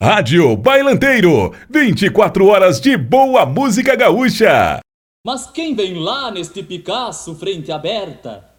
Rádio Bailanteiro, 24 horas de boa música gaúcha. Mas quem vem lá neste Picasso frente aberta?